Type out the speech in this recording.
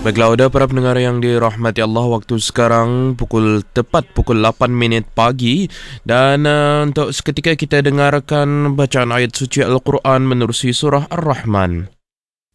Baiklah, udah para pendengar yang dirahmati Allah, waktu sekarang tepat pukul 8 minit pagi dan untuk seketika kita dengarkan bacaan ayat suci Al-Quran menerusi surah Ar-Rahman.